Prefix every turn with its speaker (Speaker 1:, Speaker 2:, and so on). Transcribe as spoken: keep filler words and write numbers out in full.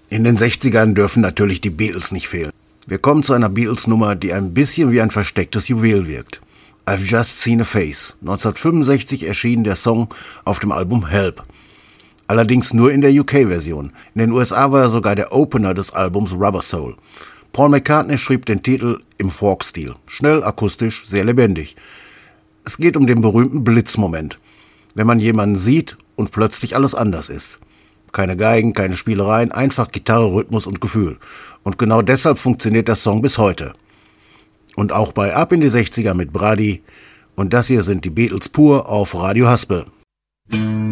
Speaker 1: In den sechzigern dürfen natürlich die Beatles nicht fehlen. Wir kommen zu einer Beatles-Nummer, die ein bisschen wie ein verstecktes Juwel wirkt. I've Just Seen a Face. neunzehnhundertfünfundsechzig erschien der Song auf dem Album Help. Allerdings nur in der U K-Version. In den U S A war er sogar der Opener des Albums Rubber Soul. Paul McCartney schrieb den Titel im Folk-Stil. Schnell, akustisch, sehr lebendig. Es geht um den berühmten Blitzmoment. Wenn man jemanden sieht und plötzlich alles anders ist. Keine Geigen, keine Spielereien, einfach Gitarre, Rhythmus und Gefühl. Und genau deshalb funktioniert der Song bis heute. Und auch bei Ab in die sechziger mit Brady. Und das hier sind die Beatles pur auf Radio Haspel.